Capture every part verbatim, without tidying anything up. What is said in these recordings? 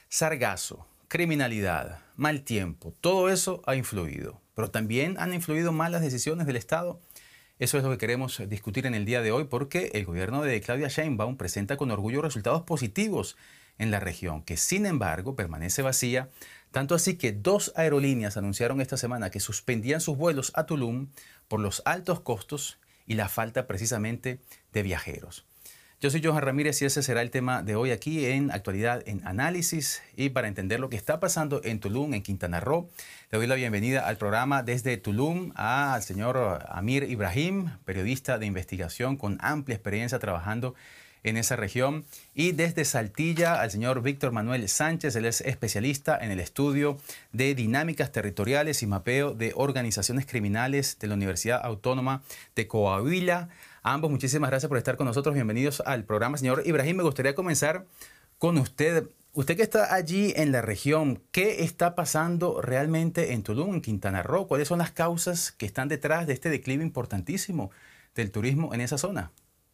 Sargazo, criminalidad, mal tiempo, todo eso ha influido. Pero también han influido malas decisiones del Estado. Eso es lo que queremos discutir en el día de hoy porque el gobierno de Claudia Sheinbaum presenta con orgullo resultados positivos en la región, que sin embargo permanece vacía, tanto así que dos aerolíneas anunciaron esta semana que suspendían sus vuelos a Tulum por los altos costos y la falta precisamente de viajeros. Yo soy Johan Ramírez y ese será el tema de hoy aquí en Actualidad en Análisis. Y para entender lo que está pasando en Tulum, en Quintana Roo, le doy la bienvenida al programa desde Tulum al señor Amir Ibrahim, periodista de investigación con amplia experiencia trabajando en esa región. Y desde Saltilla al señor Víctor Manuel Sánchez, él es especialista en el estudio de dinámicas territoriales y mapeo de organizaciones criminales de la Universidad Autónoma de Coahuila. A ambos, muchísimas gracias por estar con nosotros. Bienvenidos al programa. Señor Ibrahim, me gustaría comenzar con usted. Usted que está allí en la región, ¿qué está pasando realmente en Tulum, en Quintana Roo? ¿Cuáles son las causas que están detrás de este declive importantísimo del turismo en esa zona?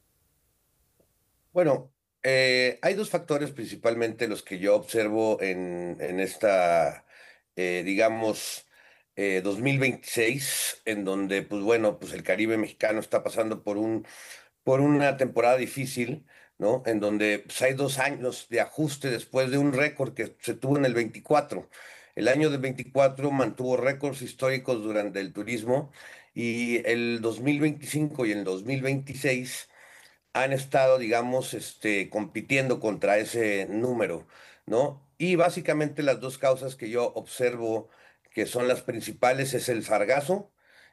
Bueno, eh, hay dos factores principalmente los que yo observo en, en esta, eh, digamos, eh, dos mil veintiséis, en donde, pues bueno, pues el Caribe mexicano está pasando por un, por una temporada difícil, ¿no? En donde pues, hay dos años de ajuste después de un récord que se tuvo en el veinticuatro. El año del veinticuatro mantuvo récords históricos durante el turismo y el dos mil veinticinco y el dos mil veintiséis han estado, digamos, este, compitiendo contra ese número, ¿no? Y básicamente las dos causas que yo observo que son las principales es el sargazo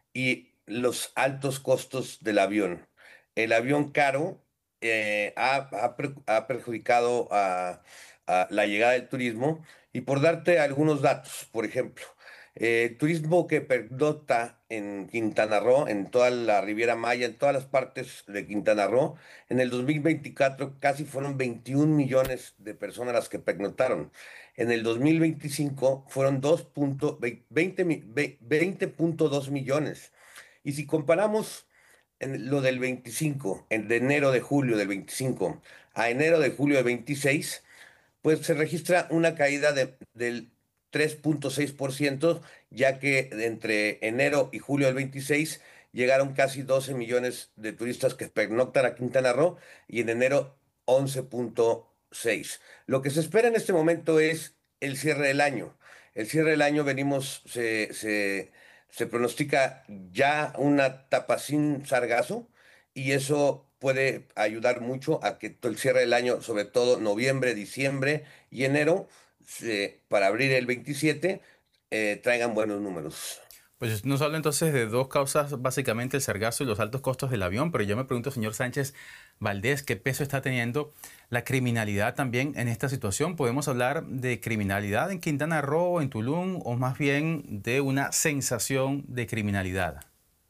y los altos costos del avión. El avión caro eh, ha, ha per- ha perjudicado a, a la llegada del turismo. Y por darte algunos datos, por ejemplo, eh, el turismo que pernocta en Quintana Roo, en toda la Riviera Maya, en todas las partes de Quintana Roo, en el dos mil veinticuatro casi fueron veintiún millones de personas las que pernoctaron. En el dos mil veinticinco fueron dos punto veinte mi- ve- veinte punto dos millones. Y si comparamos en lo del veinticinco, en de enero de julio del veinticinco a enero de julio del veintiséis, pues se registra una caída de- del tres punto seis por ciento, ya que entre enero y julio del veintiséis llegaron casi doce millones de turistas que pernoctan a Quintana Roo y en enero once punto seis. Lo que se espera en este momento es el cierre del año. El cierre del año venimos, se, se, se pronostica ya una tapa sin sargazo y eso puede ayudar mucho a que todo el cierre del año, sobre todo noviembre, diciembre y enero, se- para abrir el veintisiete, eh, traigan buenos números. Pues nos habla entonces de dos causas, básicamente el sargazo y los altos costos del avión, pero yo me pregunto, señor Sánchez Valdés, ¿qué peso está teniendo la criminalidad también en esta situación? ¿Podemos hablar de criminalidad en Quintana Roo, en Tulum, o más bien de una sensación de criminalidad?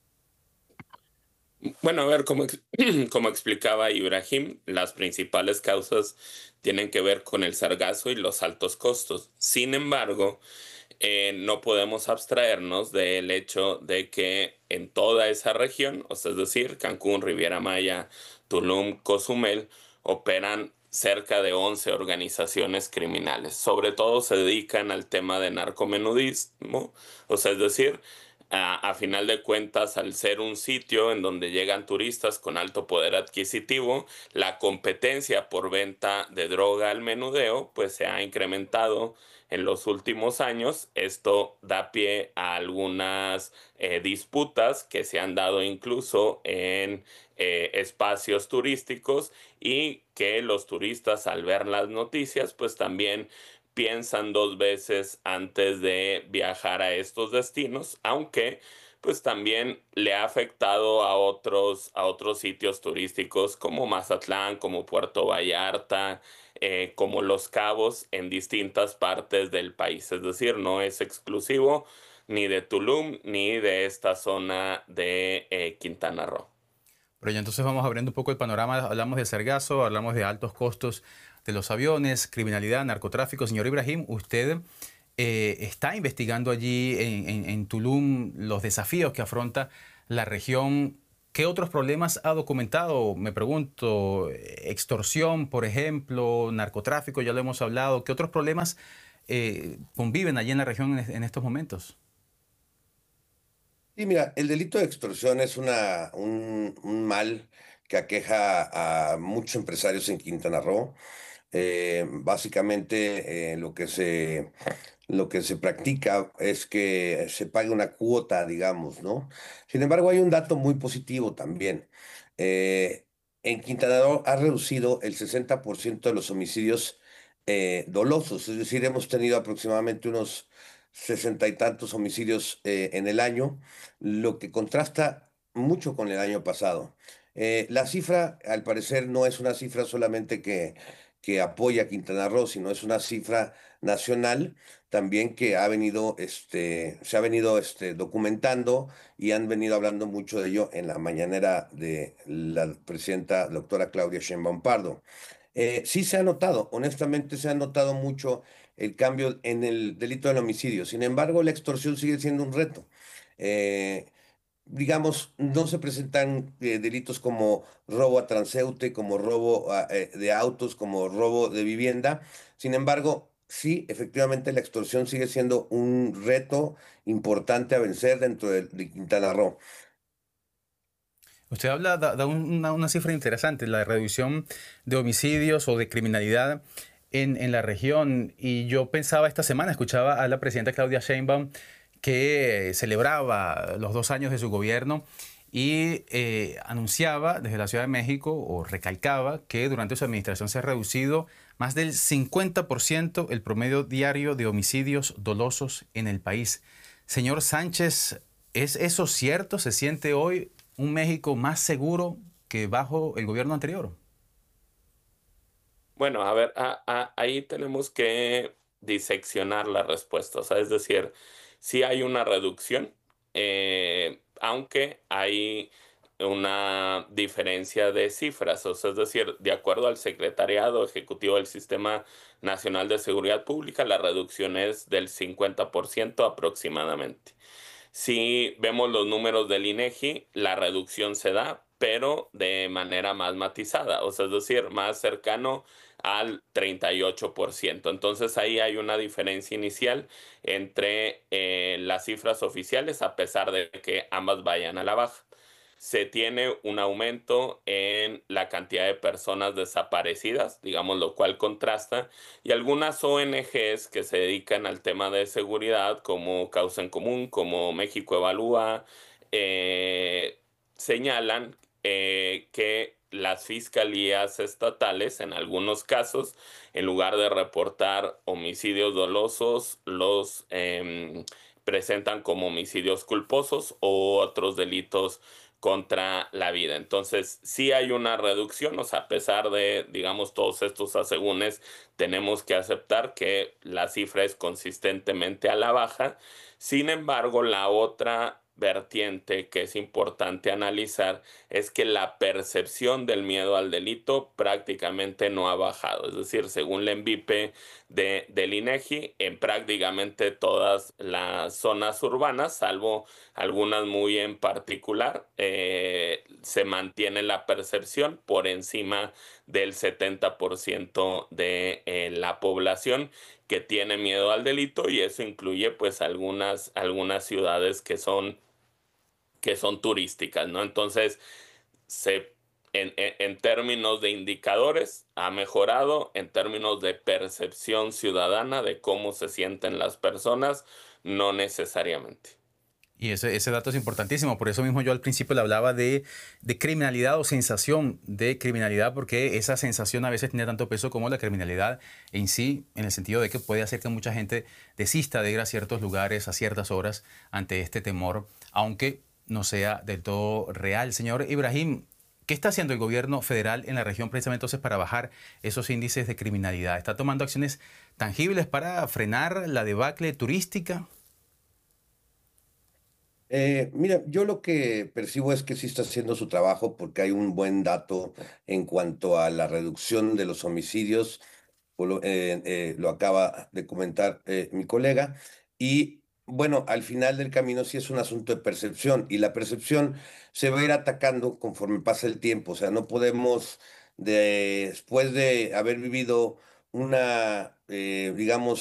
Bueno, a ver, como, ex- como explicaba Ibrahim, las principales causas tienen que ver con el sargazo y los altos costos. Sin embargo, eh, no podemos abstraernos del hecho de que en toda esa región, o sea, es decir, Cancún, Riviera Maya, Tulum, Cozumel, operan cerca de once organizaciones criminales. Sobre todo se dedican al tema de narcomenudismo, o sea, es decir, a, a final de cuentas, al ser un sitio en donde llegan turistas con alto poder adquisitivo, la competencia por venta de droga al menudeo, pues se ha incrementado en los últimos años. Esto da pie a algunas eh, disputas que se han dado incluso en eh, espacios turísticos y que los turistas al ver las noticias pues también piensan dos veces antes de viajar a estos destinos, aunque pues también le ha afectado a otros, a otros sitios turísticos como Mazatlán, como Puerto Vallarta, eh, como Los Cabos en distintas partes del país. Es decir, no es exclusivo ni de Tulum ni de esta zona de eh, Quintana Roo. Pero ya entonces vamos abriendo un poco el panorama. Hablamos de sargazo, hablamos de altos costos de los aviones, criminalidad, narcotráfico. Señor Ibrahim, usted eh, está investigando allí en, en- en Tulum los desafíos que afronta la región. ¿Qué otros problemas ha documentado? Me pregunto, extorsión, por ejemplo, narcotráfico, ya lo hemos hablado. ¿Qué otros problemas eh, conviven allí en la región en, en estos momentos? Y mira, el delito de extorsión es una, un, un mal que aqueja a muchos empresarios en Quintana Roo. Eh, básicamente, eh, lo que se, lo que se practica es que se pague una cuota, digamos, ¿no? Sin embargo, hay un dato muy positivo también. Eh, en Quintana Roo ha reducido el sesenta por ciento de los homicidios eh, dolosos, es decir, hemos tenido aproximadamente unos sesenta y tantos homicidios eh, en el año, lo que contrasta mucho con el año pasado. Eh, la cifra, al parecer, no es una cifra solamente que que apoya a Quintana Roo, sino es una cifra nacional también que ha venido, este, se ha venido este, documentando y han venido hablando mucho de ello en la mañanera de la presidenta doctora Claudia Sheinbaum Pardo. Eh, sí se ha notado, honestamente se ha notado mucho el cambio en el delito del homicidio. Sin embargo, la extorsión sigue siendo un reto. Eh, digamos, no se presentan eh, delitos como robo a transeúnte, como robo a, eh, de autos, como robo de vivienda. Sin embargo, sí, efectivamente la extorsión sigue siendo un reto importante a vencer dentro de, de Quintana Roo. Usted habla, da, da una, una cifra interesante, la reducción de homicidios o de criminalidad en, en la región. Y yo pensaba esta semana, escuchaba a la presidenta Claudia Sheinbaum que celebraba los dos años de su gobierno y eh, anunciaba desde la Ciudad de México o recalcaba que durante su administración se ha reducido más del cincuenta por ciento el promedio diario de homicidios dolosos en el país. Señor Sánchez, ¿es eso cierto? ¿Se siente hoy un México más seguro que bajo el gobierno anterior? Bueno, a ver, a- a- ahí tenemos que diseccionar la respuesta, o sea, es decir, sí hay una reducción, eh, aunque hay una diferencia de cifras, o sea, es decir, de acuerdo al Secretariado Ejecutivo del Sistema Nacional de Seguridad Pública, la reducción es del cincuenta por ciento aproximadamente. Si vemos los números del INEGI, la reducción se da, pero de manera más matizada, o sea, es decir, más cercano al treinta y ocho por ciento. Entonces ahí hay una diferencia inicial entre eh, las cifras oficiales, a pesar de que ambas vayan a la baja. Se tiene un aumento en la cantidad de personas desaparecidas, digamos, lo cual contrasta, y algunas O N Ges que se dedican al tema de seguridad, como Causa en Común, como México Evalúa, eh, señalan eh, que las fiscalías estatales, en algunos casos, en lugar de reportar homicidios dolosos, los em, presentan como homicidios culposos o otros delitos contra la vida. Entonces, sí hay una reducción, o sea, a pesar de, digamos, todos estos asegúnes, tenemos que aceptar que la cifra es consistentemente a la baja. Sin embargo, la otra vertiente que es importante analizar es que la percepción del miedo al delito prácticamente no ha bajado. Es decir, según la ENVIPE de, del INEGI, en prácticamente todas las zonas urbanas, salvo algunas muy en particular, eh, se mantiene la percepción por encima del setenta por ciento de eh, la población que tiene miedo al delito, y eso incluye pues algunas, algunas ciudades que son, que son turísticas, ¿no? Entonces, se, en, en, en términos de indicadores, ha mejorado, en términos de percepción ciudadana de cómo se sienten las personas, no necesariamente. Y ese, ese dato es importantísimo, por eso mismo yo al principio le hablaba de, de criminalidad o sensación de criminalidad, porque esa sensación a veces tiene tanto peso como la criminalidad en sí, en el sentido de que puede hacer que mucha gente desista de ir a ciertos lugares a ciertas horas ante este temor, aunque no sea del todo real. Señor Ibrahim, ¿qué está haciendo el gobierno federal en la región precisamente entonces para bajar esos índices de criminalidad? ¿Está tomando acciones tangibles para frenar la debacle turística? Eh, mira, yo lo que percibo es que sí está haciendo su trabajo porque hay un buen dato en cuanto a la reducción de los homicidios, o lo, eh, eh, lo acaba de comentar eh, mi colega, y bueno, al final del camino sí es un asunto de percepción y la percepción se va a ir atacando conforme pasa el tiempo. O sea, no podemos, de- después de haber vivido una, eh, digamos,